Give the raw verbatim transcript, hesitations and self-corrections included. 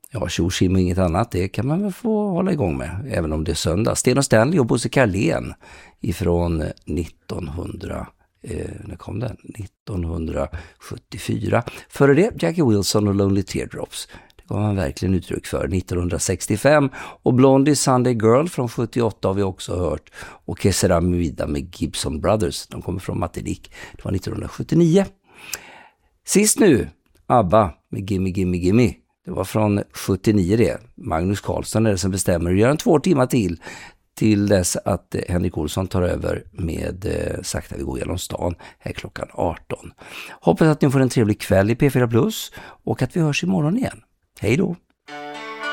Ja, tjosim och inget annat, det kan man väl få hålla igång med, även om det är söndag. Sten och Stanley och Bosse Carlén ifrån nittonhundra, eh, när kom den? nittonhundrasjuttiofyra. Före det, Jackie Wilson och Lonely Teardrops. Det gav man verkligen uttryck för nittonhundrasextiofem. Och Blondie Sunday Girl från sjuttioåtta har vi också hört. Och Que Sera Mi Vida med Gibson Brothers. De kommer från Martinique. Det var nittonhundrasjuttionio. Sist nu, ABBA med Gimme Gimme Gimme. Det var från sjuttionio det. Magnus Carlsson är det som bestämmer. Vi gör en två timmar till. Till dess att Henrik Olsson tar över med eh, Sakta vi går genom stan här klockan arton. Hoppas att ni får en trevlig kväll i P fyra Plus och att vi hörs imorgon igen. Hej då!